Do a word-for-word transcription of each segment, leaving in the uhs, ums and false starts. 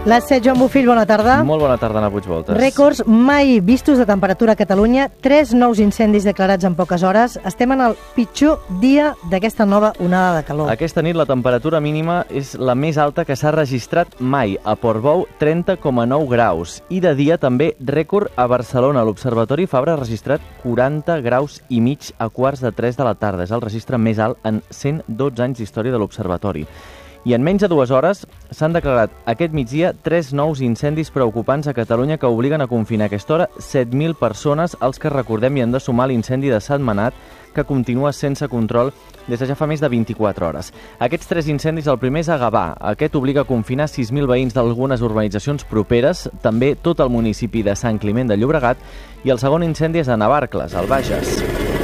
Les set, Joan Bofill, bona tarda. Molt bona tarda, Anna Puigvoltes. Rècords mai vistos de temperatura a Catalunya, tres nous incendis declarats en poques hores. Estem en el pitjor dia d'aquesta nova onada de calor. Aquesta nit la temperatura mínima és la més alta que s'ha registrat mai. A Portbou, trenta coma nou graus. I de dia també rècord a Barcelona. L'Observatori Fabra ha registrat quaranta graus i mig a quarts de tres de la tarda. És el registre més alt en cent dotze anys d'història de l'Observatori. I en menys de dues hores s'han declarat aquest migdia tres nous incendis preocupants a Catalunya que obliguen a confinar a aquesta hora set mil persones, als que recordem hi han de sumar l'incendi de Sentmenat, que continua sense control des de ja fa més de vint-i-quatre hores. Aquests tres incendis, el primer és a Gavà. Aquest obliga a confinar sis mil veïns d'algunes urbanitzacions properes, també tot el municipi de Sant Climent de Llobregat, i el segon incendi és a Navarcles, al Bages.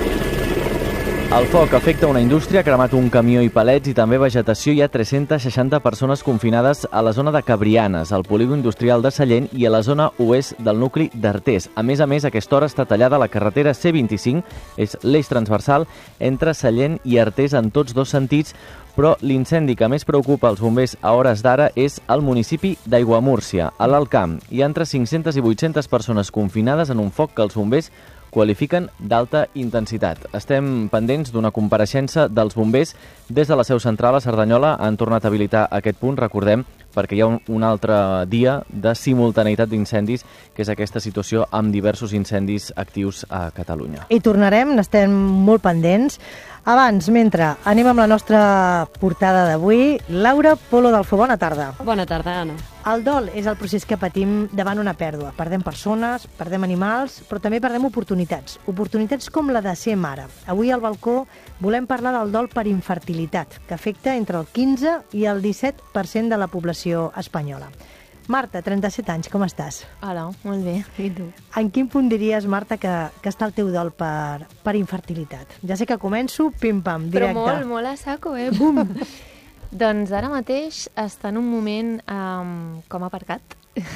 El foc afecta una indústria, ha cremat un camió i palets i també vegetació. Hi ha tres-centes seixanta persones confinades a la zona de Cabrianes, al polígon industrial de Sallent i a la zona oest del nucli d'Artés. A més a més, a aquesta hora està tallada la carretera C vint-i-cinc, és l'eix transversal entre Sallent i Artés en tots dos sentits, però l'incendi que més preocupa els bombers a hores d'ara és al municipi d'Aiguamúrcia, a l'Alt Camp. Hi ha entre cinc-centes i vuit-centes persones confinades en un foc que els bombers qualifiquen d'alta intensitat. Estem pendents d'una compareixença dels bombers des de la seu central a Cerdanyola. Han tornat a habilitar aquest punt, recordem, perquè hi ha un, un altre dia de simultaneïtat d'incendis, que és aquesta situació amb diversos incendis actius a Catalunya. I tornarem, n'estem molt pendents. Abans, mentre, anem amb la nostra portada d'avui. Laura Polo d'Alfo, bona tarda. Bona tarda, Anna. El dol és el procés que patim davant una pèrdua. Perdem persones, perdem animals, però també perdem oportunitats. Oportunitats com la de ser mare. Avui al balcó volem parlar del dol per infertilitat, que afecta entre el quinze i el disset per cent de la població espanyola. Marta, trenta-set anys, com estàs? Hola, molt bé. I tu? En quin punt diries, Marta, que, que està el teu dol per, per infertilitat? Ja sé que començo, pim-pam, directe. Però molt, molt a saco, eh? Bum! Doncs ara mateix està en un moment um, com aparcat.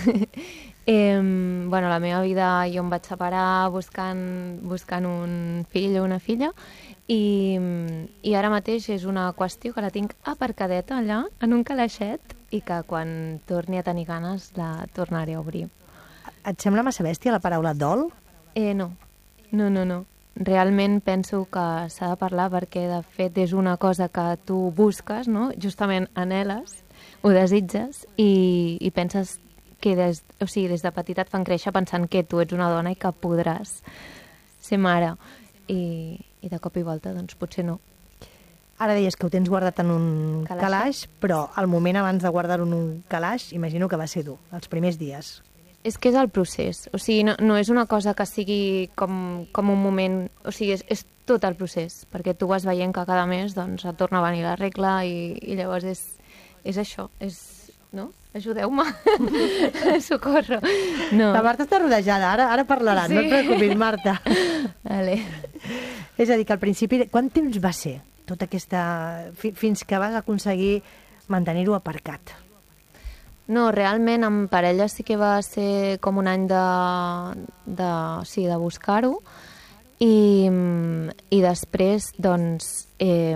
eh, bueno, la meva vida, jo em vaig separar buscant, buscant un fill o una filla, i, i ara mateix és una qüestió que la tinc aparcadeta allà, en un calaixet, i que quan torni a tenir ganes la tornaré a obrir. Et sembla massa bèstia la paraula dol? Eh, no, no, no, no. Realment penso que s'ha de parlar perquè, de fet, és una cosa que tu busques, no? Justament anheles, ho desitges i, i penses que des, o sigui, des de petita et fan créixer pensant que tu ets una dona i que podràs ser mare. I, i de cop i volta, doncs, potser no. Ara deies que ho tens guardat en un calaix, calaix, però al moment abans de guardar-ho en un calaix, imagino que va ser dur, els primers dies. És que és el procés, o sigui, no, no és una cosa que sigui com, com un moment, o sigui, és, és tot el procés, perquè tu vas veient que cada mes doncs, et torna a venir la regla i, i llavors és, és això, és, no? Ajudeu-me, socorro. No. La Marta està rodejada, ara, ara parlarà, sí. No et preocupis, Marta. Vale. És a dir, que al principi, quant temps va ser tota aquesta... fins que vas aconseguir mantenir-ho aparcat? No, realment amb parella sí que va ser com un any de, de, sí, de buscar-ho i, i després, doncs, eh,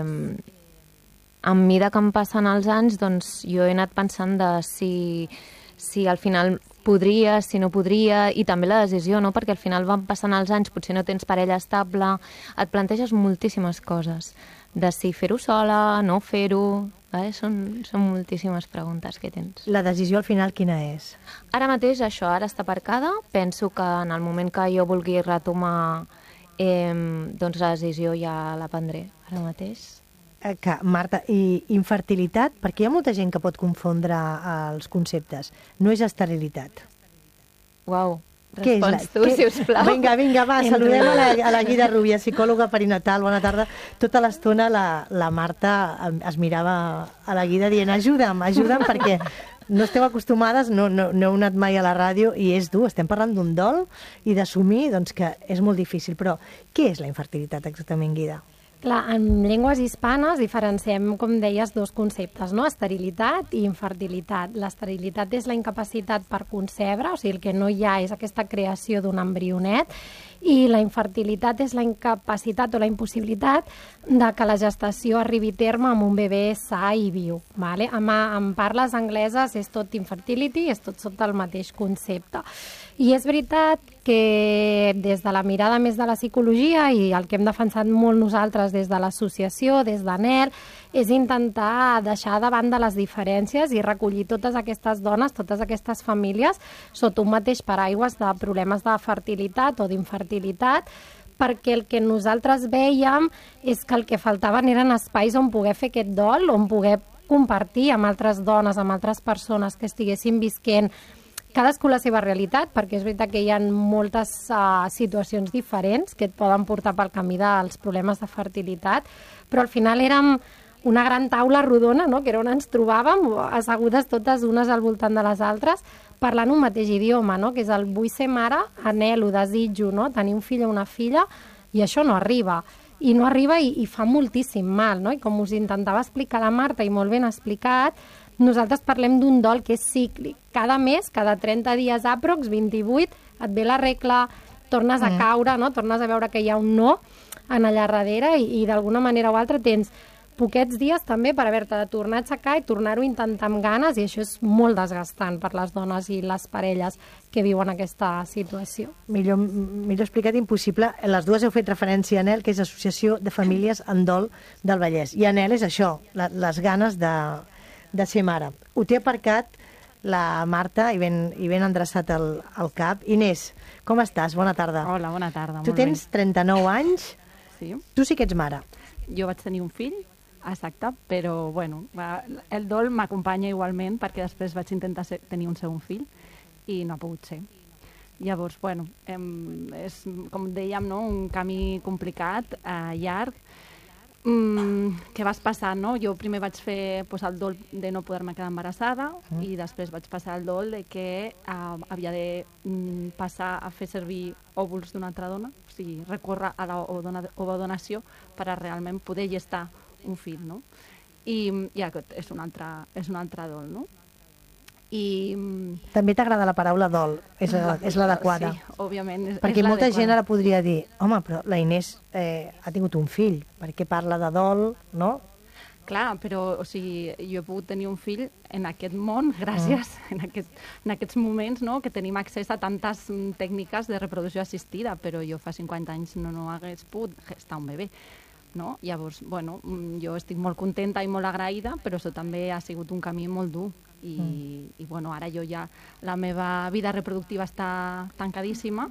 a mesura que em passen els anys, doncs jo he anat pensant de si, si al final podria, si no podria, i també la decisió, no? Perquè al final van passant els anys, potser no tens parella estable, et planteges moltíssimes coses, de si fer-ho sola, no fer-ho, eh? són, són moltíssimes preguntes que tens. La decisió al final quina és? Ara mateix això, ara està aparcada, penso que en el moment que jo vulgui retomar, eh, doncs la decisió ja la prendré ara mateix. Que, Marta, i infertilitat, perquè hi ha molta gent que pot confondre els conceptes, no és esterilitat. Uau, respons tu, si us plau. Vinga, vinga, va, saludem a la, a la Guida Rubia, psicòloga perinatal, bona tarda. Tota l'estona la, la Marta es mirava a la Guida dient ajuda'm, ajuda'm, perquè no esteu acostumades, no, no, no heu anat mai a la ràdio i és dur, estem parlant d'un dol i d'assumir doncs, que és molt difícil. Però què és la infertilitat exactament, Guida? Clar, en llengües hispanes diferenciem, com deies, dos conceptes, no? Esterilitat i infertilitat. L'esterilitat és la incapacitat per concebre, o sigui, el que no hi ha és aquesta creació d'un embrionet, i la infertilitat és la incapacitat o la impossibilitat de que la gestació arribi a terme amb un bebè sa i viu. Vale? En, en parles angleses és tot infertility, és tot sota el mateix concepte. I és veritat que des de la mirada més de la psicologia i el que hem defensat molt nosaltres des de l'associació, des d'ANEL, és intentar deixar de banda les diferències i recollir totes aquestes dones, totes aquestes famílies, sota un mateix paraigües de problemes de fertilitat o d'infertilitat, perquè el que nosaltres veiem és que el que faltaven eren espais on poder fer aquest dol, on poder compartir amb altres dones, amb altres persones que estiguessin visquent cadascú la seva realitat, perquè és veritat que hi ha moltes uh, situacions diferents que et poden portar pel camí dels problemes de fertilitat, però al final érem una gran taula rodona, no?, que era on ens trobàvem, assegudes totes unes al voltant de les altres, parlant un mateix idioma, no?, que és el vull ser mare, anhelo, desitjo, no?, tenir un fill o una filla, i això no arriba. I no arriba i, i fa moltíssim mal, no? I com us intentava explicar la Marta, i molt ben explicat, nosaltres parlem d'un dol que és cíclic. Cada mes, cada trenta dies aprox, vint-i-vuit, et ve la regla, tornes a caure, no? Tornes a veure que hi ha un no en allà darrere i, i d'alguna manera o altra tens poquets dies també per haver-te de tornar a aixecar i tornar-ho a intentar amb ganes, i això és molt desgastant per les dones i les parelles que viuen aquesta situació. Millor, millor explicat impossible. Les dues heu fet referència a ANEL, que és Associació de Famílies en Dol del Vallès. I ANEL és això, la, les ganes de, de ser mare. Ho té aparcat la Marta i ben, i ben endreçat el, el cap. Inés, com estàs? Bona tarda. Hola, bona tarda. Tu tens trenta-nou anys. Sí. Tu sí que ets mare. Jo vaig tenir un fill, exacte, però bueno, el dol m'acompanya igualment perquè després vaig intentar ser, tenir un segon fill i no ha pogut ser. Llavors, bueno, em, és, com dèiem, no, un camí complicat, eh, llarg, mm, que vas passar, no? Jo primer vaig fer pues, el dol de no poder-me quedar embarassada mm. i després vaig passar el dol de que eh, havia de mm, passar a fer servir òvuls d'una altra dona, o sigui, recórrer a l'ovodonació per a realment poder gestar un fill, no? I, i aquest és un altre, és un altre dol, no? I... També t'agrada la paraula dol, és, és l'adequada. Sí, òbviament. És, perquè és molta gent ara podria dir, home, però la Inés eh, ha tingut un fill, per què parla de dol, no? Clar, però o sigui, jo he pogut tenir un fill en aquest món gràcies mm. en, aquest, en aquests moments, no?, que tenim accés a tantes tècniques de reproducció assistida, però jo fa cinquanta anys no, no hagués pogut gestar un bebè. No? Llavors, bueno, jo estic molt contenta i molt agraïda, però això també ha sigut un camí molt dur. I, mm. i bueno, ara jo ja, la meva vida reproductiva està tancadíssima,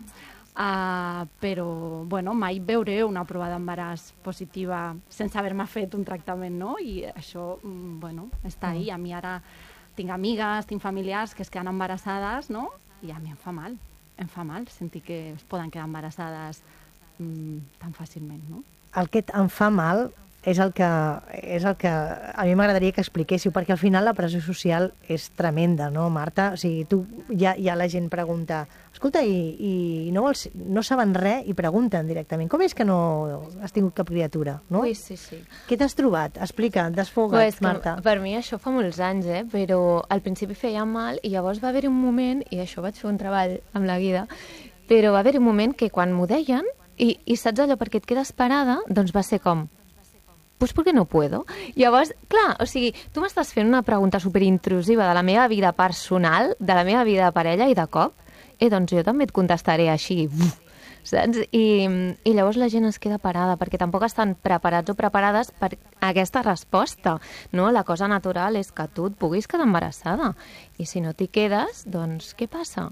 uh, però bueno, mai veuré una prova d'embaràs positiva sense haver-me fet un tractament, no? I això, bueno, està ahí. A mi ara tinc amigues, tinc familiars que es queden embarassades, no? I a mi em fa mal, em fa mal sentir que es poden quedar embarassades mm, tan fàcilment, no? El que em fa mal és el que, és el que a mi m'agradaria que expliquéssiu, perquè al final la pressió social és tremenda, no, Marta? O sigui, tu, ja, ja la gent pregunta, escolta, i, i no, vols, no saben res i pregunten directament, com és que no has tingut cap criatura, no? Ui, sí, sí. Què t'has trobat? Explica, desfoga't, pues Marta. Per mi això fa molts anys, eh? Però al principi feia mal i llavors va haver-hi un moment, i això vaig fer un treball amb la Guida, però va haver-hi un moment que quan m'ho deien, I, i saps allò, perquè et quedes parada, doncs va ser com, pues ¿por qué no puedo? Llavors, clar, o sigui, tu m'estàs fent una pregunta superintrusiva de la meva vida personal, de la meva vida de parella, i de cop, eh, doncs jo també et contestaré així, saps? I, i llavors la gent es queda parada, perquè tampoc estan preparats o preparades per aquesta resposta, no? La cosa natural és que tu et puguis quedar embarassada, i si no t'hi quedes, doncs què passa?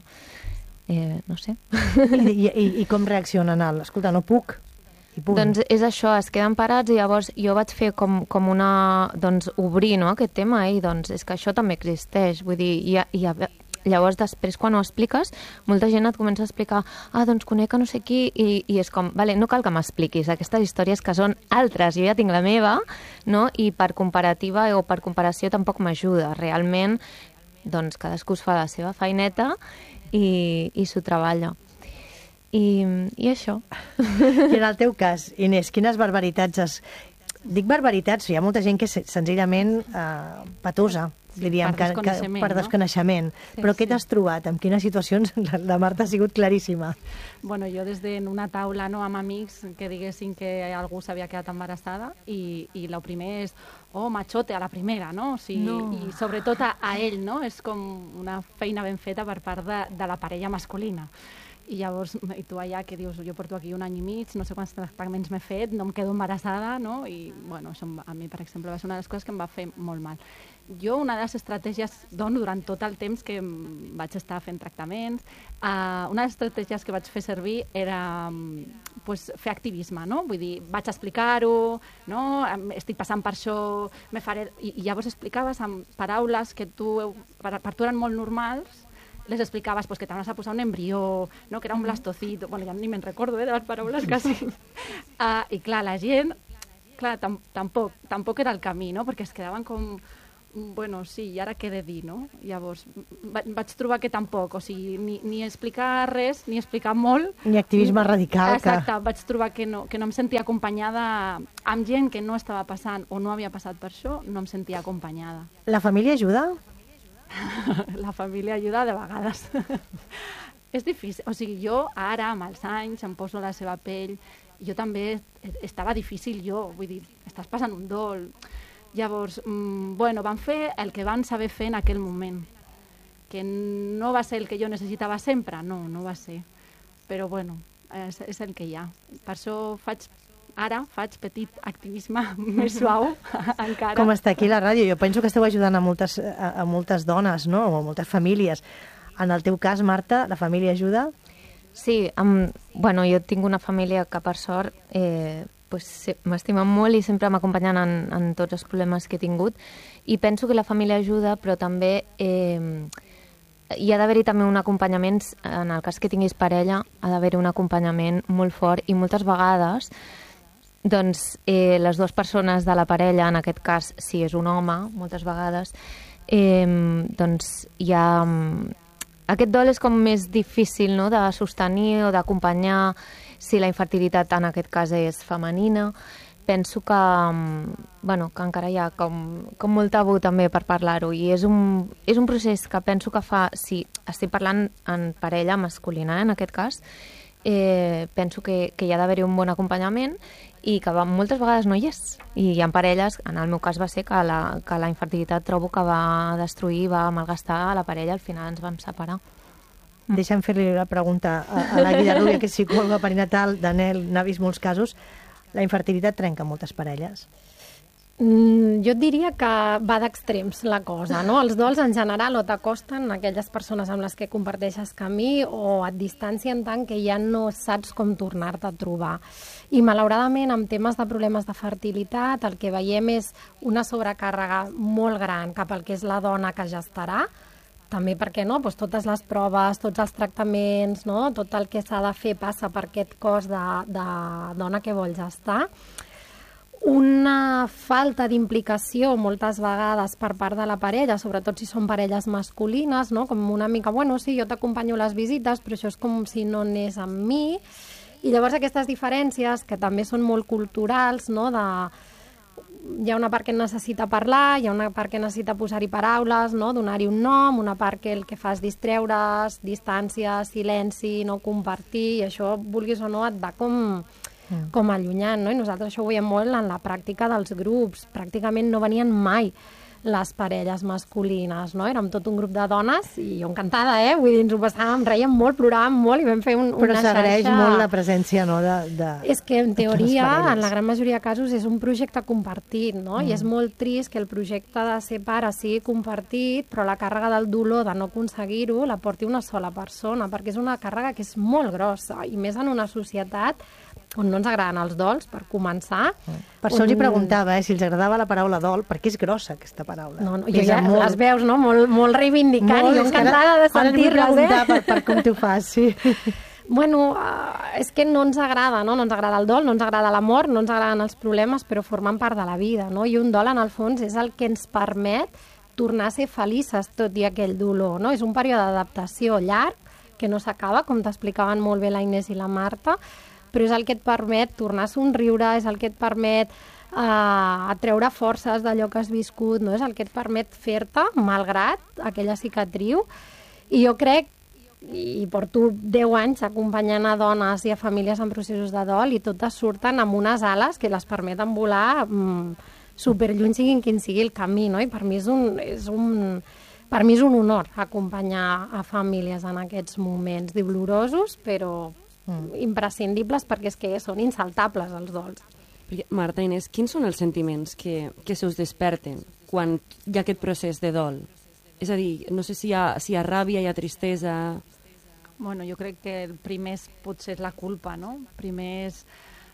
Eh, no sé. I, i, I com reaccionen? Al, escolta, no puc. I punt. Doncs és això, es queden parats i llavors jo vaig fer com, com una... doncs obrir, no?, aquest tema, eh? I doncs és que això també existeix, vull dir, i, i, llavors després quan ho expliques, molta gent et comença a explicar, ah, doncs conec a no sé qui, i, i és com, vale, no cal que m'expliquis aquestes històries que són altres, jo ja tinc la meva, no?, i per comparativa o per comparació tampoc m'ajuda, realment, doncs cadascú es fa la seva feineta i, i s'ho treballa. I, i això. I en el teu cas, Inés, quines barbaritats has... Dic barbaritats, hi ha molta gent que és senzillament eh, patosa, Sí, diríem, per que, que, desconeixement, per no? desconeixement. Sí, Però què sí. t'has trobat? En quines situacions la, la Marta ha sigut claríssima? Bueno, jo des d'una taula no, amb amics que diguessin que algú s'havia quedat embarassada i, i el primer és, oh, machote, a la primera, no? O sigui, No. I sobretot a, a ell, no? És com una feina ben feta per part de, de la parella masculina. I llavors, i tu allà que dius, jo porto aquí un any i mig, no sé quants tractaments m'he fet, no em quedo embarassada, no? I, bueno, això a mi, per exemple, va ser una de les coses que em va fer molt mal. Jo, una de les estratègies, dono durant tot el temps que vaig estar fent tractaments, uh, una de les estratègies que vaig fer servir era um, pues, fer activisme, no? Vull dir, vaig explicar-ho, no? Estic passant per això, me faré... I, i llavors explicaves amb paraules que tu, per, per tu eren molt normals, les explicaves pues, que t'anaves a posar un embrió, no? Que era un blastocito, bueno, ja ni me'n recordo eh, de les paraules quasi. uh, I clar, la gent, clar, tam tampoc, tampoc era el camí, no? Perquè es quedaven com, bueno, sí, i ara què he de dir, no? Llavors, va vaig trobar que tampoc, o sigui, ni, ni explicar res, ni explicar molt. Ni activisme radical. Exacte, Que... vaig trobar que no, que no em sentia acompanyada amb gent que no estava passant o no havia passat per això, no em sentia acompanyada. La família ajuda? La família ajuda de vegades. És difícil. O sigui, jo ara, amb els anys, em poso a la seva pell. Jo també estava difícil, jo. Vull dir, estàs passant un dol. Llavors, mmm, bueno, van fer el que van saber fer en aquell moment. Que no va ser el que jo necessitava sempre. No, no va ser. Però, bueno, és, és el que hi ha. Per això faig... Ara faig petit activisme més suau, encara. Com està aquí la ràdio, jo penso que esteu ajudant a moltes, a, a moltes dones, no? O a moltes famílies. En el teu cas, Marta, la família ajuda? Sí, amb, bueno, jo tinc una família que per sort eh, pues, m'estimen molt i sempre m'acompanyen en, en tots els problemes que he tingut i penso que la família ajuda, però també eh, hi ha d'haver-hi també un acompanyament, en el cas que tinguis parella, ha d'haver-hi un acompanyament molt fort i moltes vegades doncs eh, les dues persones de la parella, en aquest cas, si és un home, moltes vegades, eh, doncs hi ha... Aquest dol és com més difícil, no?, de sostenir o d'acompanyar si la infertilitat en aquest cas és femenina. Penso que, bueno, que encara hi ha com, com molt tabú també per parlar-ho i és un, és un procés que penso que fa, si estic parlant en parella masculina, eh, en aquest cas, eh, penso que, que hi ha d'haver-hi un bon acompanyament i que va, moltes vegades no hi és. I hi ha parelles, en el meu cas va ser que la, que la infertilitat trobo que va destruir, va malgastar a la parella, al final ens vam separar. Mm. Deixa'm fer-li la pregunta a, a la Guilla Rubia, que és psicòloga perinatal, d'Anel, n'ha vist molts casos. La infertilitat trenca moltes parelles. Mm, jo et diria que va d'extrems la cosa, no? Els dols en general o t'acosten a aquelles persones amb les que comparteixes camí o et distancien tant que ja no saps com tornar-te a trobar. I malauradament amb temes de problemes de fertilitat el que veiem és una sobrecàrrega molt gran cap al que és la dona que gestarà, també perquè no, doncs totes les proves, tots els tractaments, no? Tot el que s'ha de fer passa per aquest cos de, de dona que vol gestar. Una falta d'implicació moltes vegades per part de la parella, sobretot si són parelles masculines, no? Com una mica, bueno, sí, jo t'acompanyo a les visites, però això és com si no anés amb mi. I llavors aquestes diferències, que també són molt culturals, no? De... hi ha una part que necessita parlar, hi ha una part que necessita posar-hi paraules, no? Donar-hi un nom, una part que el que fa és distreure's, distància, silenci, no compartir, i això, vulguis o no, et va com... com allunyant, no? I nosaltres això ho veiem molt en la pràctica dels grups. Pràcticament no venien mai les parelles masculines, no? Érem tot un grup de dones i jo encantada, eh? Vull dir, ens ho passàvem, rèiem molt, ploràvem molt i vam fer un, Però una xarxa... Però s'agraeix molt la presència, no?, de, de... És que, en teoria, en la gran majoria de casos, és un projecte compartit, no? Mm. I és molt trist que el projecte de ser pare sigui compartit, però la càrrega del dolor de no aconseguir-ho la porti una sola persona, perquè és una càrrega que és molt grossa, i més en una societat on no ens agraden els dols, per començar. Per això on... els hi preguntava, eh, si els agradava la paraula dol, perquè és grossa aquesta paraula. No, no, jo ja molt... les veus, no?, molt, molt reivindicant, molt, i jo encantada de sentir-les, eh? Per, per com t'ho fas, sí. Bueno, uh, és que no ens agrada, no? No ens agrada el dol, no ens agrada l'amor, no ens agraden els problemes, però formen part de la vida, no? I un dol, en el fons, és el que ens permet tornar a ser felices tot i aquell dolor, no? És un període d'adaptació llarg, que no s'acaba, com t'explicaven molt bé la Inés i la Marta, però és el que et permet tornar a somriure, és el que et permet eh, a treure forces d'allò que has viscut, no? És el que et permet fer-te, malgrat aquella cicatriu. I jo crec, i porto deu anys acompanyant a dones i a famílies en processos de dol, i totes surten amb unes ales que les permeten volar mmm, superlluny, siguin quin sigui el camí, no? I per mi és un, és un, per mi és un honor acompanyar a famílies en aquests moments dolorosos, però mm. imprescindibles, perquè és que són insaltables els dols. Marta, Inés, quins són els sentiments que, que se us desperten quan hi ha aquest procés de dol? És a dir, no sé si hi ha, si hi ha ràbia, hi ha tristesa... Bueno, jo crec que el primer és, potser és la culpa, no? Primer és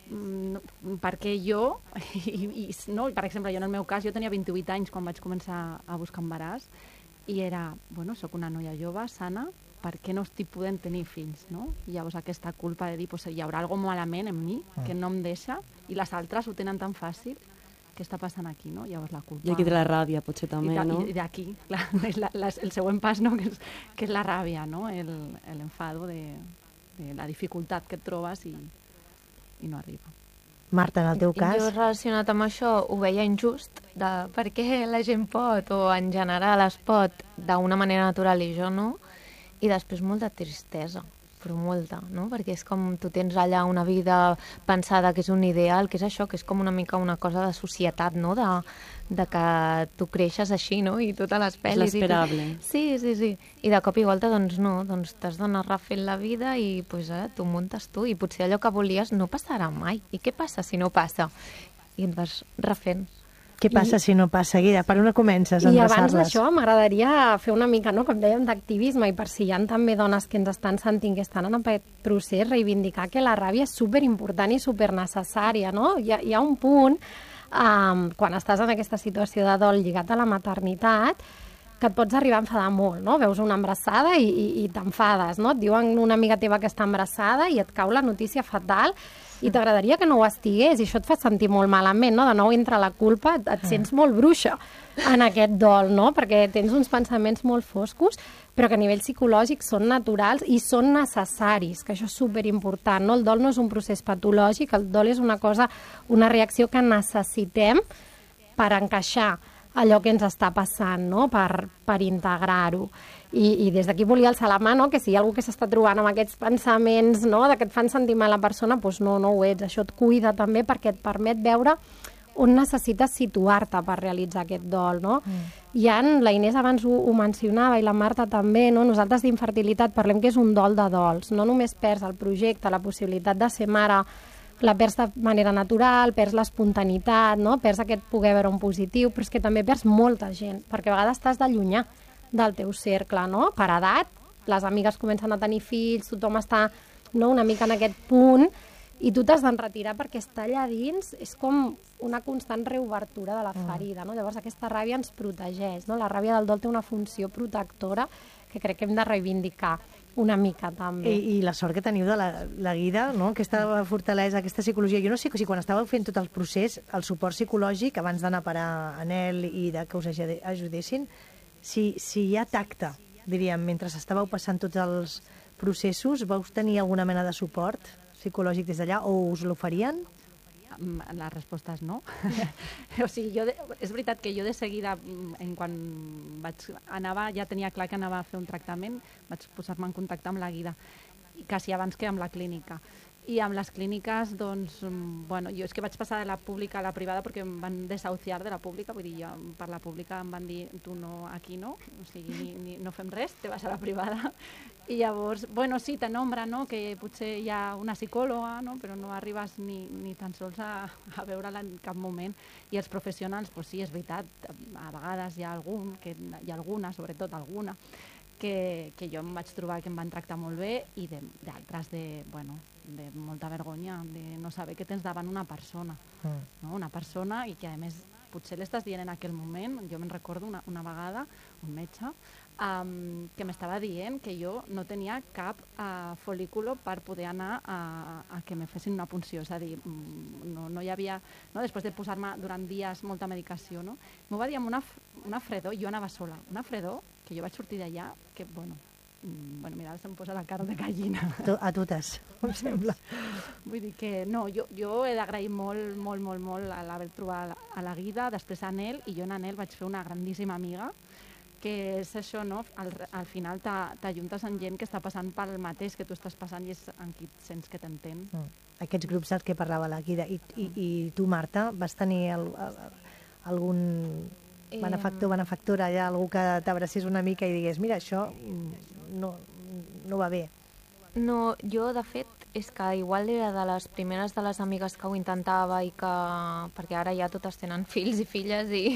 mm, perquè jo, i, i, no? per exemple, jo en el meu cas, jo tenia vint-i-vuit anys quan vaig començar a buscar embaràs, i era, bueno, sóc una noia jove, sana, per què no estic podent tenir fills, no? I llavors aquesta culpa de dir, pues, hi haurà alguna malament en mi que no em deixa, i les altres ho tenen tan fàcil, què està passant aquí, no? Llavors la culpa... I aquí de la ràbia, potser també, I no? I d'aquí, clar, és la, la, el següent pas, no?, que és, que és la ràbia, no?, l'enfado de, de la dificultat que et trobes i, i no arriba. Marta, en el teu cas... Jo relacionat amb això ho veia injust, de per què la gent pot, o en general es pot, d'una manera natural i jo no, i després molta tristesa, però molta, no? Perquè és com tu tens allà una vida pensada que és un ideal, que és això, que és com una mica una cosa de societat, no? De, de que tu creixes així, no? I totes les pel·lis... És l'esperable. Tu... Sí, sí, sí. I de cop i volta, doncs no, doncs t'has d'anar refent la vida i pues, eh, tu muntes tu, i potser allò que volies no passarà mai. I què passa si no passa? I et vas refent. Què passa I... si no passa, Guida? Per on comences a I endreçar-les? abans d'això m'agradaria fer una mica, no, com dèiem, d'activisme, i per si hi ha també dones que ens estan sentint que estan en aquest procés, reivindicar que la ràbia és superimportant i supernecessària, no? Hi ha, hi ha un punt, um, quan estàs en aquesta situació de dol lligat a la maternitat, que et pots arribar a enfadar molt, no? Veus una embarassada i, i, i t'enfades, no? Et diuen una amiga teva que està embarassada i et cau la notícia fatal i t'agradaria que no ho estigués, i això et fa sentir molt malament, no? De nou entra la culpa, et, et sents molt bruixa en aquest dol, no? Perquè tens uns pensaments molt foscos, però que a nivell psicològic són naturals i són necessaris, que això és superimportant, no? El dol no és un procés patològic, el dol és una cosa, una reacció que necessitem per encaixar allò que ens està passant, no? per, per integrar-ho. I, i des d'aquí volia alçar la mà, no? Que si hi ha algú que s'està trobant amb aquests pensaments, no? De que et fan sentir mal la persona, doncs no, no ho ets. Això et cuida també perquè et permet veure on necessites situar-te per realitzar aquest dol, no? Mm. Hi ha, la Inés abans ho, ho mencionava i la Marta també, no? Nosaltres d'infertilitat parlem que és un dol de dols. No només perds el projecte, la possibilitat de ser mare, la perds de manera natural, perds l'espontaneïtat, no? Perds aquest poder veure un positiu, però és que també perds molta gent, perquè a vegades t'has d'allunyar del teu cercle, no? Per edat, les amigues comencen a tenir fills, tothom està, no, una mica en aquest punt, i tu t'has d'enretirar perquè estar allà dins és com una constant reobertura de la ferida, no? Llavors aquesta ràbia ens protegeix, no? La ràbia del dol té una funció protectora que crec que hem de reivindicar una mica també. I, i la sort que teniu de la, la Guida, no? Aquesta fortalesa, aquesta psicologia. Jo no sé si quan estàveu fent tot el procés, el suport psicològic, abans d'anar a parar a Nel i de que us ajudessin, si, si hi ha tacte, diríem, mentre estàveu passant tots els processos, vau tenir alguna mena de suport psicològic des d'allà o us l'oferien? La resposta és no. O sigui, jo de, és veritat que jo de seguida, en quan vaig, anava, ja tenia clar que anava a fer un tractament, vaig posar-me en contacte amb la Guida, quasi abans que amb la clínica. I amb les clíniques, doncs, bueno, jo és que vaig passar de la pública a la privada perquè em van desahuciar de la pública, vull dir, jo, per la pública em van dir, tu no, aquí no, o sigui, ni, ni, no fem res, te vas a la privada. I llavors, bueno, sí, te nombra, no?, que potser hi ha una psicòloga, no?, però no arribes ni, ni tan sols a, a veure-la en cap moment. I els professionals, doncs sí, és veritat, a vegades hi ha algun, que hi ha alguna, sobretot alguna, que, que jo em vaig trobar que em van tractar molt bé i d'altres de, bueno, de molta vergonya, de no saber que tens davant una persona, mm. no? Una persona i que a més potser l'estàs dient en aquell moment. Jo me'n recordo una, una vegada, un metge, um, que m'estava dient que jo no tenia cap uh, folículo per poder anar a, a que me fessin una punció, és a dir, no, no hi havia, no? Després de posar-me durant dies molta medicació, no? M'ho va dir amb una, una fredor, jo anava sola, una fredor, que jo vaig sortir d'allà, que, bueno, bueno, mira, se'm posa la cara de gallina. A, a totes, em sembla. Vull dir que no, jo, jo he d'agrair molt, molt, molt, molt a l'haver trobat a la Guida, després a Nel, i jo en Nel vaig fer una grandíssima amiga, que és això, no? Al, al final t'ajuntes amb gent que està passant pel mateix que tu estàs passant i és en qui sents que t'entén. Mm. Aquests grups dels que parlava la Guida. I, i, i tu, Marta, vas tenir el, el, algun benefactor, benefactora, allà, algú que t'abracés una mica i digués, mira, això no, no va bé? No, jo, de fet, és que igual era de les primeres de les amigues que ho intentava i que... perquè ara ja totes tenen fills i filles i...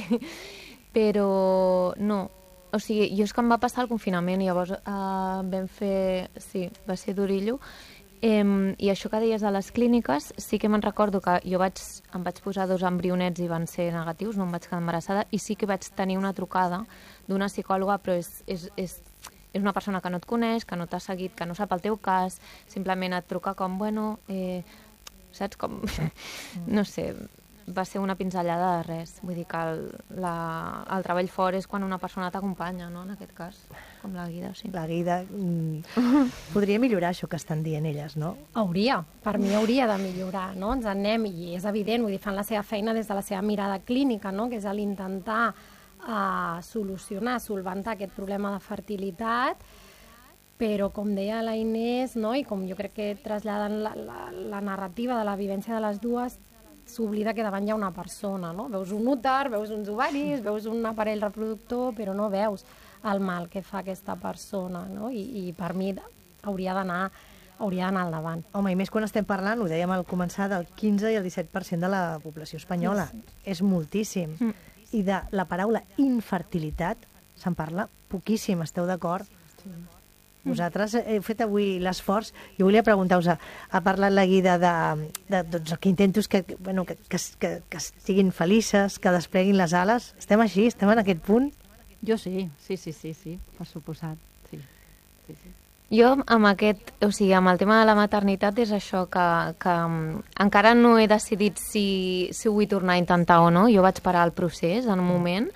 però no. O sigui, jo és que em va passar el confinament i llavors eh, vam fer... Sí, va ser durillo. Eh, I això que deies de les clíniques, sí que me'n recordo que jo vaig, em vaig posar dos embrionets i van ser negatius, no em vaig quedar embarassada, i sí que vaig tenir una trucada d'una psicòloga, però és, és, és, és una persona que no et coneix, que no t'ha seguit, que no sap el teu cas, simplement et truca com, bueno, eh, saps com... no sé... va ser una pinzellada de res. Vull dir que el, la, el treball fort és quan una persona t'acompanya, no?, en aquest cas, com la Guida, sí. La Guida... Mm, podria millorar això que estan dient elles, no? Hauria, per mi hauria de millorar, no? Ens en anem, i és evident, vull dir, fan la seva feina des de la seva mirada clínica, no?, que és l'intentar uh, solucionar, solventar aquest problema de fertilitat, però com deia la Inés, no?, i com jo crec que traslladen la, la, la narrativa de la vivència de les dues, s'oblida que davant hi ha una persona, no? Veus un úter, veus uns ovaris, veus un aparell reproductor, però no veus el mal que fa aquesta persona, no? I, i per mi hauria d'anar hauria d'anar al davant. Home, i més quan estem parlant, ho dèiem al començar, del quinze i el disset per cent de la població espanyola. Sí, sí. És moltíssim. Mm. I de la paraula infertilitat se'n parla poquíssim, esteu d'acord? Sí. Vosaltres heu fet avui l'esforç. Jo volia preguntar-vos, ha parlat la Guida de, de doncs, el que intento és que, bueno, que, que, que, que estiguin felices, que despleguin les ales. Estem així? Estem en aquest punt? Jo sí, sí, sí, sí, sí, per suposat, sí. sí, sí. Jo amb aquest, o sigui, amb el tema de la maternitat és això, que, que encara no he decidit si, si ho vull tornar a intentar o no. Jo vaig parar el procés en un moment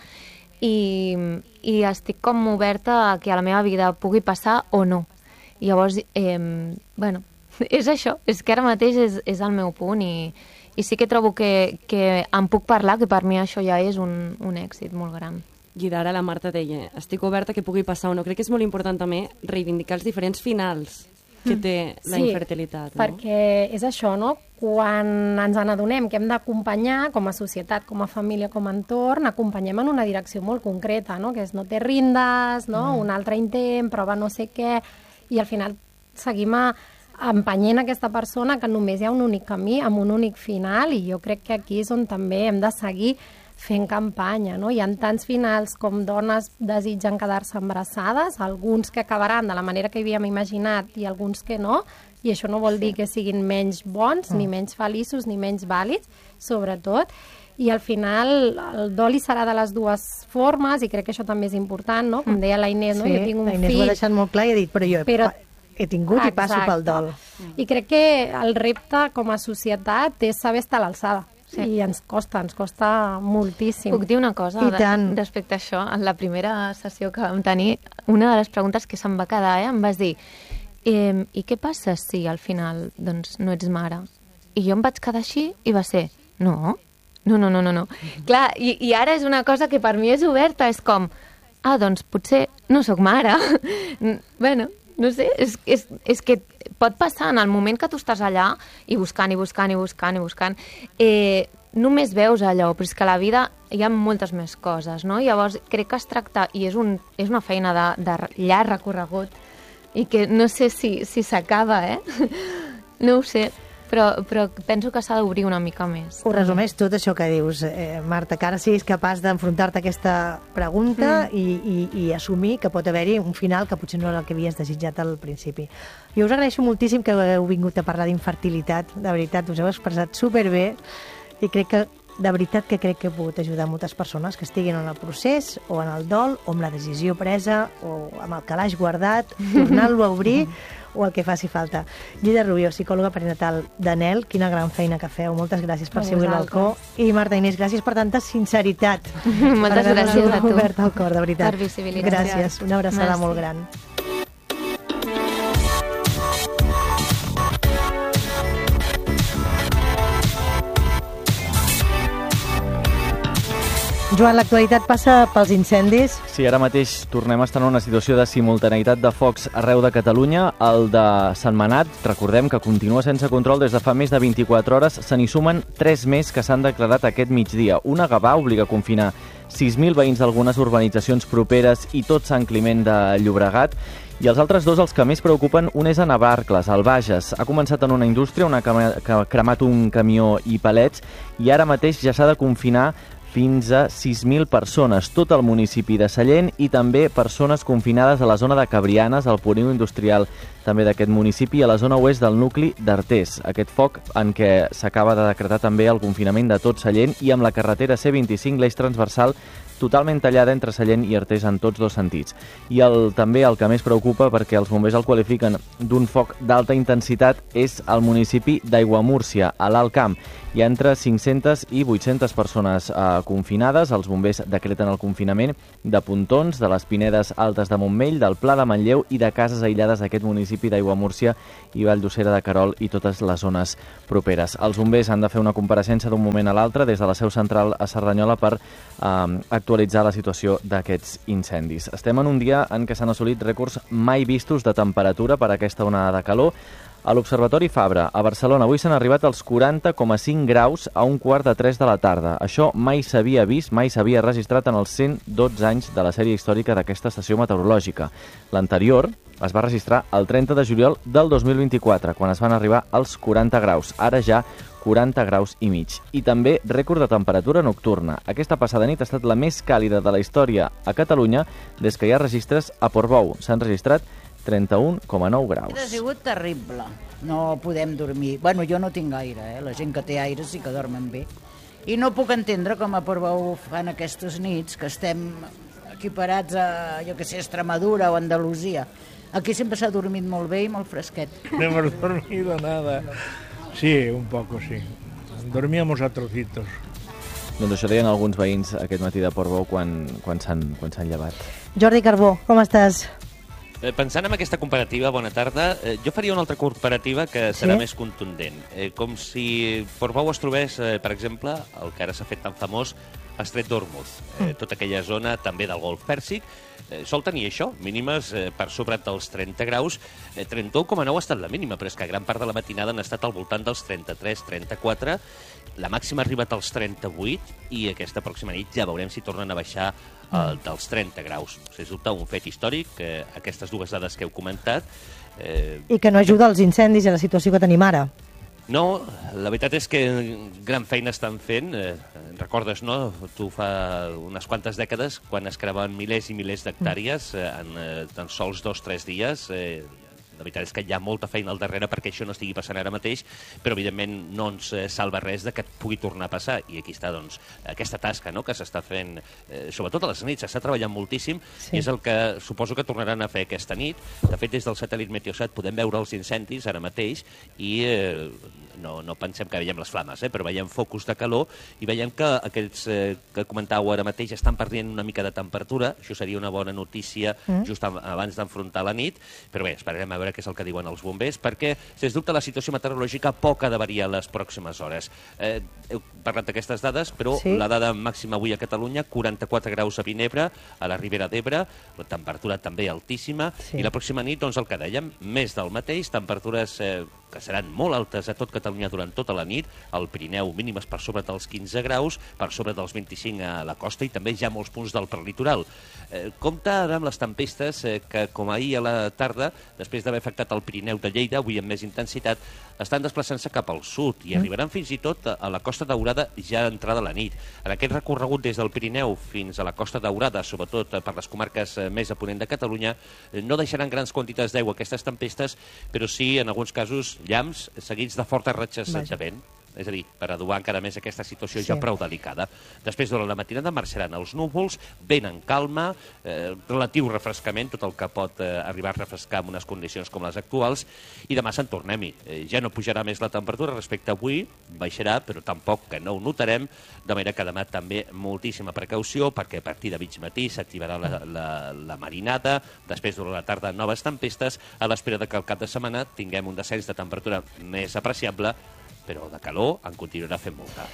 i, i estic com oberta a que a la meva vida pugui passar o no. I llavors, eh, bueno, és això, és que ara mateix és, és el meu punt i, i sí que trobo que, que em puc parlar, que per mi això ja és un, un èxit molt gran. I d'ara la Marta deia, estic oberta que pugui passar o no. Crec que és molt important també reivindicar els diferents finals que té la sí, infertilitat. No? Perquè és això, no? Quan ens n'adonem que hem d'acompanyar com a societat, com a família, com a entorn, acompanyem en una direcció molt concreta, no? Que és no te rindes, no? Mm. Un altre intent, prova no sé què, i al final seguim a, empenyent aquesta persona que només hi ha un únic camí, amb un únic final, i jo crec que aquí és on també hem de seguir fent campanya, no? Hi ha tants finals com dones desitgen quedar-se embarassades, alguns que acabaran de la manera que havíem imaginat i alguns que no, i això no vol dir que siguin menys bons, ni menys feliços, ni menys vàlids, sobretot, i al final el dol hi serà de les dues formes, i crec que això també és important, no? Com deia la Inés, no? Sí, Jo tinc un la Inés fill... ho ha deixat molt clar i ha dit, però jo però... he tingut Exacte. I passo pel dol. I crec que el repte com a societat és saber estar a l'alçada. Sí. I ens costa, ens costa moltíssim. Puc dir una cosa I tant. De, respecte a això? En la primera sessió que vam tenir, una de les preguntes que se'm va quedar, eh, em vas dir, eh, i què passa si al final doncs, no ets mare? I jo em vaig quedar així i va ser, no, no, no, no, no. no. Clar, i, i ara és una cosa que per mi és oberta, és com, ah, doncs potser no sóc mare. bueno, no sé, és, és, és que pot passar en el moment que tu estàs allà i buscant, i buscant, i buscant, i buscant, eh, només veus allò, però és que a la vida hi ha moltes més coses, no? Llavors crec que es tracta, i és, un, és una feina de, de llarg recorregut, i que no sé si, si s'acaba, eh? No ho sé, però, però penso que s'ha d'obrir una mica més. Ho resumeix tot això que dius, eh, Marta, que ara siguis capaç d'enfrontar-te a aquesta pregunta mm. i, i, i assumir que pot haver-hi un final que potser no era el que havies desitjat al principi. Jo us agraeixo moltíssim que heu vingut a parlar d'infertilitat, de veritat, us heu expressat superbé i crec que, de veritat que crec que he pogut ajudar moltes persones que estiguin en el procés o en el dol o amb la decisió presa o amb el calaix guardat, tornant-lo a obrir o el que faci falta. Guida Rubió, psicòloga perinatal d'Anel, quina gran feina que feu. Moltes gràcies per ser avui a l'Alcó. I Marta Inés, gràcies per tanta sinceritat. Moltes gràcies a tu. Obert el cor, de veritat. Per visibilitzar. Gràcies, una abraçada Merci. Molt gran. Joan, l'actualitat passa pels incendis. Sí, ara mateix tornem a estar en una situació de simultaneïtat de focs arreu de Catalunya. El de Sentmenat, recordem que continua sense control des de fa més de vint-i-quatre hores. Se n'hi sumen tres més que s'han declarat aquest migdia. Una Gavà obliga a confinar sis mil veïns d'algunes urbanitzacions properes i tot Sant Climent de Llobregat. I els altres dos, els que més preocupen, un és a Navarcles, al Bages. Ha començat en una indústria on ha cremat un camió i palets i ara mateix ja s'ha de confinar fins a sis mil persones, tot el municipi de Sallent i també persones confinades a la zona de Cabrianes, al polígon industrial també d'aquest municipi, a la zona oest del nucli d'Artés. Aquest foc en què s'acaba de decretar també el confinament de tot Sallent i amb la carretera C vint-i-cinc, l'eix transversal totalment tallada entre Sallent i Artés en tots dos sentits. I el, també el que més preocupa, perquè els bombers el qualifiquen d'un foc d'alta intensitat, és el municipi d'Aiguamúrcia, a l'Alt Camp. Hi ha entre cinc-centes i vuit-centes persones eh, confinades. Els bombers decreten el confinament de Pontons, de les Pinedes Altes de Montmell, del Pla de Manlleu i de cases aïllades d'aquest municipi d'Aiguamúrcia i Valldosera de Querol i totes les zones properes. Els bombers han de fer una compareixença d'un moment a l'altre des de la seu central a Cerdanyola per eh, actualitzar la situació d'aquests incendis. Estem en un dia en què s'han assolit rècords mai vistos de temperatura per a aquesta onada de calor. A l'Observatori Fabra, a Barcelona, avui s'han arribat als quaranta coma cinc graus a un quart de tres de la tarda. Això mai s'havia vist, mai s'havia registrat en els cent dotze anys de la sèrie històrica d'aquesta estació meteorològica. L'anterior es va registrar el trenta de juliol del dos mil vint-i-quatre, quan es van arribar als quaranta graus. Ara ja quaranta graus i mig. I també rècord de temperatura nocturna. Aquesta passada nit ha estat la més càlida de la història a Catalunya des que hi ha registres a Portbou. S'han registrat trenta-un coma nou graus. Ha sigut terrible. No podem dormir. Bueno, jo no tinc aire, eh? La gent que té aire sí que dormen bé. I no puc entendre com a Portbou fan aquestes nits, que estem equiparats a, jo que sé, Extremadura o Andalusia. Aquí sempre s'ha dormit molt bé i molt fresquet. No hemos dormido nada. Sí, un poco, sí. Dormíamos a trocitos. Doncs això deien alguns veïns aquest matí de Portbou quan, quan s'han quan s'han llevat. Jordi Carbó, com estàs? Eh, pensant en aquesta comparativa, bona tarda, eh, jo faria una altra comparativa que serà Sí? més contundent. Eh, com si Portbou es trobés, eh, per exemple, el que ara s'ha fet tan famós, Estret d'Hormuz. Eh, tota aquella zona també del Golf Pèrsic eh, sol tenir això, mínimes eh, per sobre dels trenta graus. Eh, trenta-u coma nou ha estat la mínima, però és que gran part de la matinada han estat al voltant dels trenta-tres trenta-quatre. La màxima ha arribat als trenta-vuit i aquesta pròxima nit ja veurem si tornen a baixar eh, dels trenta graus. Sens dubte, un fet històric, eh, aquestes dues dades que heu comentat. Eh, I que no ajuda als incendis i a la situació que tenim ara. No, la veritat és que gran feina estan fent. Eh, recordes, no?, tu fa unes quantes dècades, quan es cremaven milers i milers d'hectàrees eh, en eh, tan sols dos o tres dies. Eh, la veritat és que hi ha molta feina al darrere perquè això no estigui passant ara mateix, però evidentment no ens eh, salva res de que et pugui tornar a passar. I aquí està, doncs, aquesta tasca, no?, que s'està fent, eh, sobretot a les nits, s'està treballant moltíssim, Sí. i és el que suposo que tornaran a fer aquesta nit. De fet, des del satèl·lit Meteosat podem veure els incendis ara mateix i eh, no, no pensem que veiem les flames, eh, però veiem focus de calor i veiem que aquells eh, que comentàveu ara mateix estan perdent una mica de temperatura. Això seria una bona notícia mm. just abans d'enfrontar la nit, però bé, esperarem a veure què és el que diuen els bombers, perquè, sens dubte, la situació meteorològica poc ha de variar les pròximes hores. Eh, heu parlat d'aquestes dades, però Sí. la dada màxima avui a Catalunya, quaranta-quatre graus a Vinebre, a la Ribera d'Ebre, la temperatura també altíssima, Sí. i la pròxima nit, doncs, el que dèiem, més del mateix, temperatures eh, que seran molt altes a tot Catalunya durant tota la nit, al Pirineu mínimes per sobre dels quinze graus, per sobre dels vint-i-cinc a la costa i també ja molts punts del prelitoral. Eh, compte ara amb les tempestes eh, que, com ahir a la tarda, després d'haver afectat el Pirineu de Lleida, avui amb més intensitat, estan desplaçant-se cap al sud i arribaran fins i tot a la Costa Daurada ja entrada la nit. En aquest recorregut des del Pirineu fins a la Costa Daurada, sobretot per les comarques eh, més a ponent de Catalunya, eh, no deixaran grans quantitats d'aigua aquestes tempestes, però sí, en alguns casos, llamps seguits de fortes ratxes Vaja. de vent. És a dir, per adobar encara més aquesta situació Sí. ja prou delicada. Després, durant la matinada, marxaran els núvols, vent en calma, eh, relatiu refrescament, tot el que pot eh, arribar a refrescar en unes condicions com les actuals, i demà se'n tornem-hi. Eh, ja no pujarà més la temperatura respecte a avui, baixarà, però tampoc que no ho notarem, de manera que demà també moltíssima precaució, perquè a partir de mig matí s'activarà la, la, la marinada, després, durant la tarda, noves tempestes, a l'espera de que al cap de setmana tinguem un descens de temperatura més apreciable, però de calor en continuarà fent molta.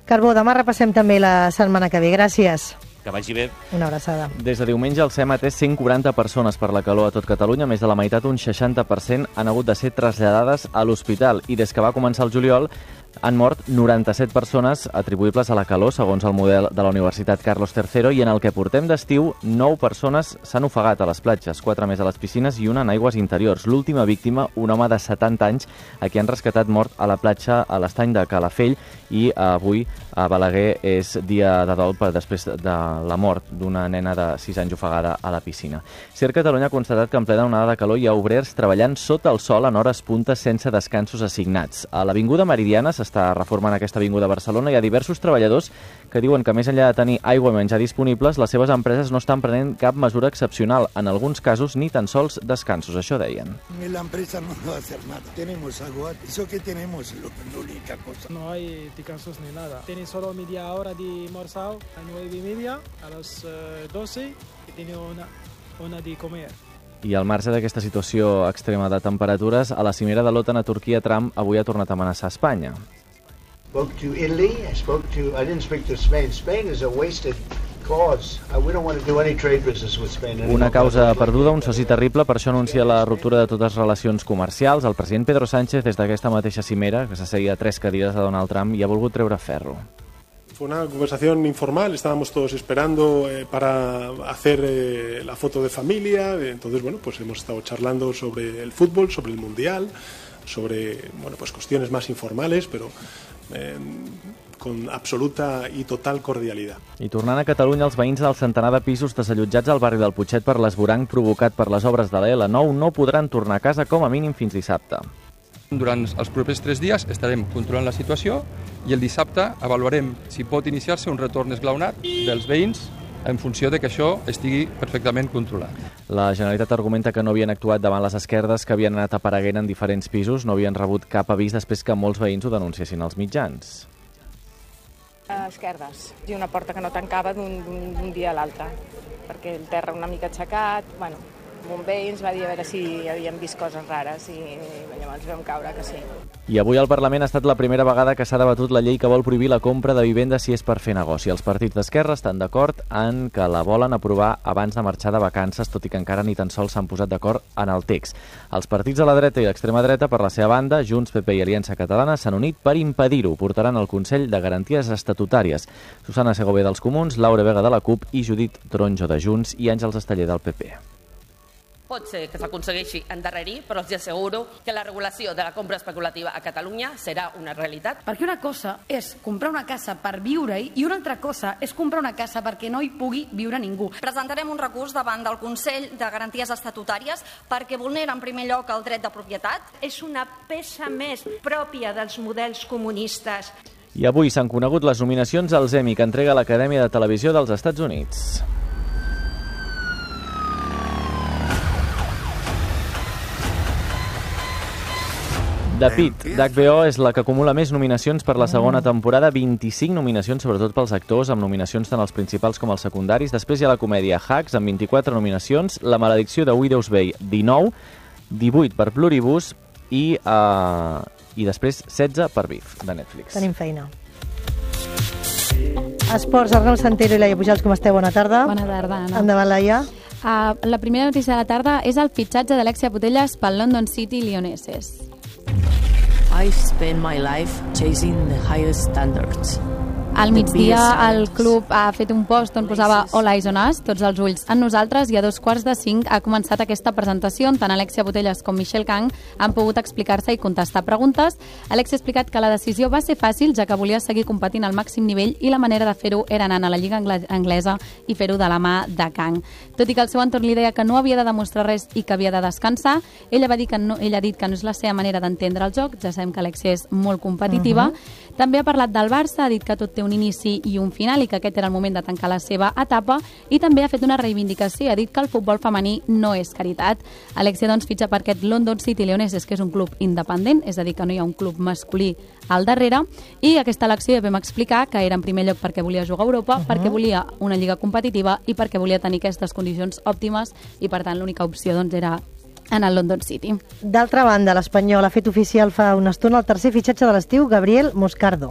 Carbó, demà repassem també la setmana que ve. Gràcies. Que vagi bé. Una abraçada. Des de diumenge el SEM ha atès cent quaranta persones per la calor a tot Catalunya, més de la meitat, un seixanta per cent, han hagut de ser traslladades a l'hospital. I des que va començar el juliol han mort noranta-set persones atribuïbles a la calor, segons el model de la Universitat Carlos tercero, i en el que portem d'estiu, nou persones s'han ofegat a les platges, quatre més a les piscines i una en aigües interiors. L'última víctima, un home de setanta anys, a qui han rescatat mort a la platja a l'estany de Calafell, i avui a Balaguer és dia de dol per després de la mort d'una nena de sis anys ofegada a la piscina. SER Catalunya ha constatat que en plena onada de calor hi ha obrers treballant sota el sol en hores puntes sense descansos assignats. A l'Avinguda Meridiana s'està reformant aquesta avinguda a Barcelona. Hi ha diversos treballadors que diuen que més enllà de tenir aigua i menjar disponibles, les seves empreses no estan prenent cap mesura excepcional. En alguns casos, ni tan sols descansos. Això deien. La empresa no va a hacer nada. Tenemos agua. Eso que tenemos es la única cosa. No hay descansos ni nada. Tiene solo media hora de almorzar a nueve y media, a las uh, doce, y tiene una, una de comer. I al marge d'aquesta situació extrema de temperatures, a la cimera de l'OTAN a Turquia, Trump avui ha tornat a amenaçar Espanya. Spoke to Italy, I spoke to, I didn't speak to Spain. Spain is a wasted cause. Uh, we don't want to do any trade business with Spain anymore. Una causa perduda, un soci terrible, per això anuncia la ruptura de totes les relacions comercials. El president Pedro Sánchez, des d'aquesta mateixa cimera, que s'asseia a tres cadires de Donald Trump, i ha volgut treure ferro. Fue una conversación informal, estábamos todos esperando eh, para hacer eh, la foto de familia, entonces bueno, pues hemos estado charlando sobre el fútbol, sobre el mundial, sobre bueno, pues cuestiones más informales, pero eh, con absoluta i total cordialitat. I tornant a Catalunya, els veïns del centenar de pisos desallotjats al barri del Putxet per l'esvoranc provocat per les obres de la L nou no podran tornar a casa com a mínim fins dissabte. Durant els propers tres dies estarem controlant la situació i el dissabte avaluarem si pot iniciar-se un retorn esglaonat dels veïns en funció de que això estigui perfectament controlat. La Generalitat argumenta que no havien actuat davant les esquerdes que havien anat apareguent en diferents pisos, no havien rebut cap avís després que molts veïns ho denunciessin als mitjans. Esquerdes, i una porta que no tancava d'un dia a l'altre, perquè el terra una mica aixecat, bueno, un veí ens va dir a veure si havíem vist coses rares i llavors vam caure que sí. I avui al Parlament ha estat la primera vegada que s'ha debatut la llei que vol prohibir la compra de vivendes si és per fer negoci. Els partits d'esquerra estan d'acord en que la volen aprovar abans de marxar de vacances, tot i que encara ni tan sols s'han posat d'acord en el text. Els partits de la dreta i l'extrema dreta, per la seva banda, Junts, P P i Aliança Catalana, s'han unit per impedir-ho. Portaran al Consell de Garanties Estatutàries. Susana Segovia dels Comuns, Laura Vega de la CUP i Judit Tronjo de Junts i Àngels Esteller del P P. Pot ser que s'aconsegueixi endarrerir, però els asseguro que la regulació de la compra especulativa a Catalunya serà una realitat. Perquè una cosa és comprar una casa per viure-hi i una altra cosa és comprar una casa perquè no hi pugui viure ningú. Presentarem un recurs davant del Consell de Garanties Estatutàries perquè vulnera en primer lloc el dret de propietat. És una peça més pròpia dels models comunistes. I avui s'han conegut les nominacions als Emmy que entrega l'Acadèmia de Televisió dels Estats Units. The Pitt, d'H B O, és la que acumula més nominacions per la segona temporada, vint-i-cinc nominacions, sobretot pels actors, amb nominacions tant als principals com als secundaris. Després hi ha la comèdia Hacks, amb vint-i-quatre nominacions, La maledicció de Widow's Bay, dinou, divuit per Pluribus i, uh, i després setze per Beef, de Netflix. Tenim feina. Esports, Arnau Santero i Laia Pujals, com esteu? Bona tarda. Bona tarda, Anna. Endavant, Laia. Uh, la primera notícia de la tarda és el fitxatge d'Alexia Putellas pel London City Lionesses. I spend my life chasing the highest standards. Al migdia, el club ha fet un post on posava All Eyes on Us, tots els ulls en nosaltres, i a dos quarts de cinc ha començat aquesta presentació on tant Alexia Putellas com Michelle Kang han pogut explicar-se i contestar preguntes. Alexia ha explicat que la decisió va ser fàcil, ja que volia seguir competint al màxim nivell i la manera de fer-ho era anant a la Lliga Anglesa i fer-ho de la mà de Kang. Tot i que el seu entorn li deia que no havia de demostrar res i que havia de descansar, ella va dir que no, ella ha dit que no és la seva manera d'entendre el joc, ja sabem que Alexia és molt competitiva. Uh-huh. També ha parlat del Barça, ha dit que tot té un inici i un final i que aquest era el moment de tancar la seva etapa, i també ha fet una reivindicació i ha dit que el futbol femení no és caritat. Alexia doncs fitxa per aquest London City Lionesses, que és un club independent, és a dir, que no hi ha un club masculí al darrere, i aquesta elecció ja vam explicar que era en primer lloc perquè volia jugar a Europa, uh-huh. perquè volia una lliga competitiva i perquè volia tenir aquestes condicions òptimes, i per tant l'única opció doncs era en el London City. D'altra banda, l'Espanyol ha fet oficial fa una estona el tercer fitxatge de l'estiu, Gabriel Moscardo.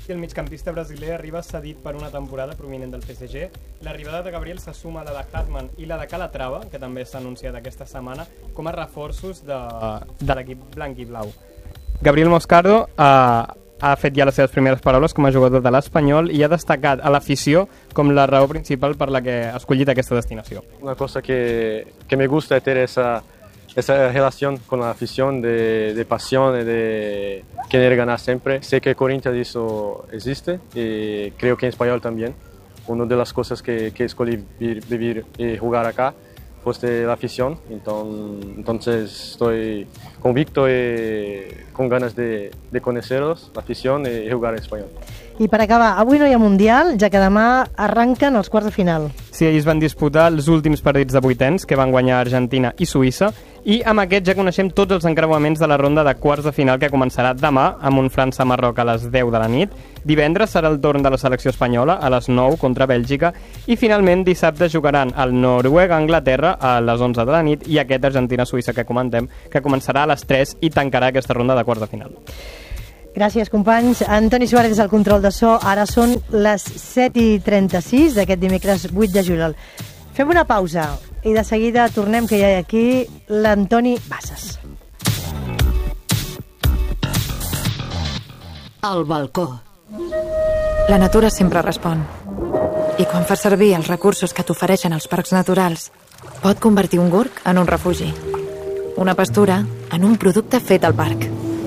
i el migcampista brasiler arriba cedit per una temporada provinent del P S G. L'arribada de Gabriel se suma a la de Hartmann i la de Calatrava, que també s'ha anunciat aquesta setmana, com a reforços de, de l'equip blanc i blau. Gabriel Moscardo ha, ha fet ja les seves primeres paraules com a jugador de l'Espanyol i ha destacat a l'afició com la raó principal per la que ha escollit aquesta destinació. Una cosa que, que me gusta es tener esa, esa relación con la afición de, de pasión y de querer ganar siempre. Sé que Corinthians eso existe y creo que en Español también. Una de las cosas que, que escogí vivir, vivir y jugar acá fue de la afición, entonces, entonces estoy convicto y con ganas de, de conocerlos, la afición y jugar en español. I per acabar, avui no hi ha Mundial, ja que demà arranquen els quarts de final. Sí, ahir es van disputar els últims partits de vuitens, que van guanyar Argentina i Suïssa, i amb aquest ja coneixem tots els encreuaments de la ronda de quarts de final que començarà demà amb un França-Marroc a les deu de la nit. Divendres serà el torn de la selecció espanyola a les nou contra Bèlgica i finalment dissabte jugaran el Noruega-Anglaterra a les onze de la nit i aquest Argentina-Suïssa que comentem, que començarà a les tres i tancarà aquesta ronda de quarts de final. Gràcies, companys. Antoni Suárez és el control de so. Ara són les set i trenta-sis d'aquest dimecres vuit de juliol. Fem una pausa i de seguida tornem, que hi ha aquí l'Antoni Bassas. El balcó. La natura sempre respon. I quan fas servir els recursos que t'ofereixen els parcs naturals, pot convertir un gorg en un refugi. Una pastura en un producte fet al parc.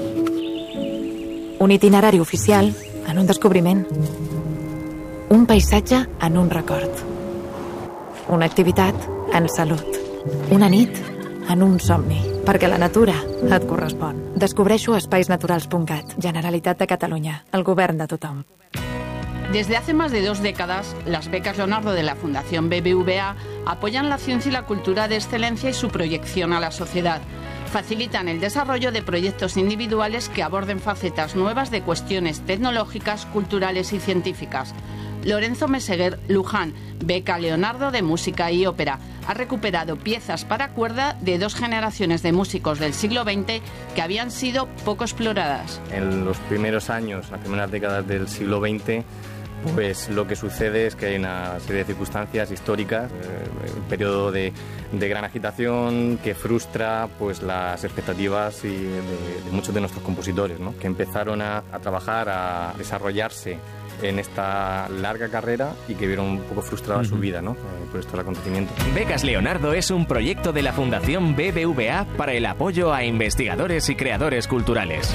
Un itinerari oficial en un descobriment. Un paisatge en un record. Una activitat en salut. Una nit en un somni. Perquè la natura et correspon. Descobreixo espais naturals punt cat. Generalitat de Catalunya. El govern de tothom. Desde hace más de dos décadas, las becas Leonardo de la Fundación B B V A apoyan la ciencia y la cultura de excelencia y su proyección a la sociedad. Facilitan el desarrollo de proyectos individuales que aborden facetas nuevas de cuestiones tecnológicas, culturales y científicas. Lorenzo Meseguer Luján, beca Leonardo de Música y Ópera, ha recuperado piezas para cuerda de dos generaciones de músicos del siglo veinte que habían sido poco exploradas. En los primeros años, las primeras décadas del siglo veinte, pues lo que sucede es que hay una serie de circunstancias históricas, eh, un periodo de, de gran agitación que frustra pues las expectativas y de, de muchos de nuestros compositores, ¿no? Que empezaron a, a trabajar, a desarrollarse en esta larga carrera y que vieron un poco frustrada uh-huh. su vida, ¿no? Eh, por estos acontecimientos. Becas Leonardo es un proyecto de la Fundación B B V A para el apoyo a investigadores y creadores culturales.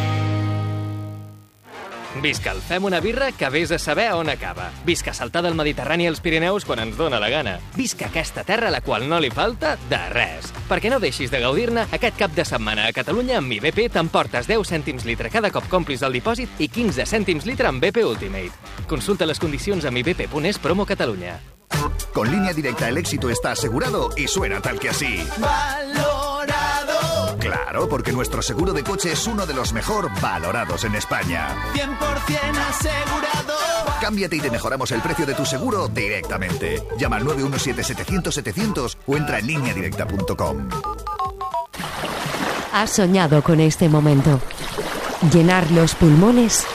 Visca el Fem una birra que vés a saber on acaba. Visca saltar del Mediterrani als Pirineus quan ens dóna la gana. Visca aquesta terra a la qual no li falta de res. Perquè no deixis de gaudir-ne, aquest cap de setmana a Catalunya amb Mi B P t'emportes deu cèntims litre cada cop complis el dipòsit i quinze cèntims litre amb B P Ultimate. Consulta les condicions a mi b p punt es promo Catalunya. Con Línea Directa el éxito está asegurado y suena tal que así. ¡Valorado! Claro, porque nuestro seguro de coche es uno de los mejor valorados en España. cien por ciento asegurado. Cámbiate y te mejoramos el precio de tu seguro directamente. Llama al nueve uno siete setecientos setecientos o entra en línea directa punto com. ¿Has soñado con este momento? Llenar los pulmones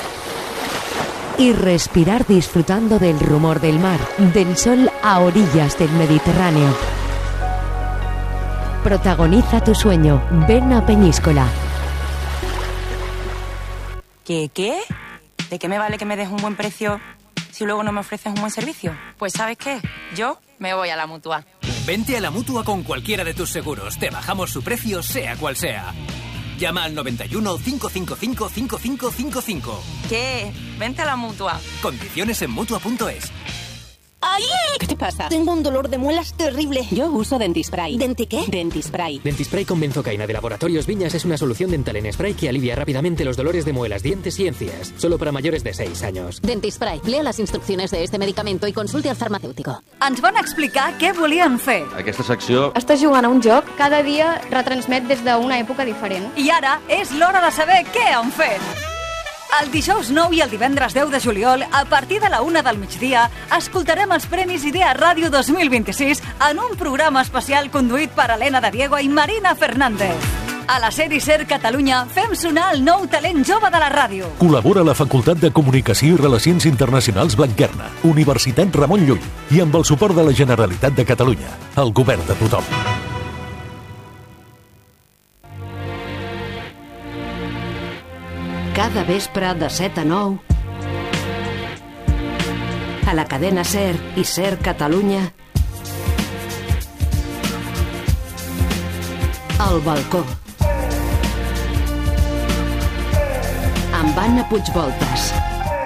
y respirar disfrutando del rumor del mar, del sol a orillas del Mediterráneo. Protagoniza tu sueño. Ven a Peñíscola. ¿Qué, qué? ¿De qué me vale que me des un buen precio si luego no me ofreces un buen servicio? Pues ¿sabes qué? Yo me voy a la Mutua. Vente a la Mutua con cualquiera de tus seguros. Te bajamos su precio, sea cual sea. Llama al noventa y uno, cinco cinco cinco, cinco cinco cinco cinco. ¿Qué? Vente a la Mutua. Condiciones en Mutua punto es. ¡Ay! ¿Qué te pasa? Tengo un dolor de muelas terrible. Yo uso Dentispray. ¿Denti qué? Dentispray. Dentispray con benzocaína de Laboratorios Viñas es una solución dental en spray que alivia rápidamente los dolores de muelas, dientes y encías. Solo para mayores de seis años. Dentispray. Lea las instrucciones de este medicamento y consulte al farmacéutico. Ens van explicar què volien fer. Aquesta secció... Estàs jugant a un joc, cada dia retransmet des d'una època diferent. I ara és l'hora de saber què han fet. El dijous nou i el divendres deu de juliol, a partir de la una del migdia, escoltarem els Premis Idea Ràdio dos mil vint-i-sis en un programa especial conduït per Helena de Diego i Marina Fernández. A la SER i SER Catalunya fem sonar el nou talent jove de la ràdio. Col·labora la Facultat de Comunicació i Relacions Internacionals Blanquerna, Universitat Ramon Llull i amb el suport de la Generalitat de Catalunya, el govern de tothom. Cada vespre de set a nou a la cadena SER i SER Catalunya El balcó amb Anna Puigvoltas.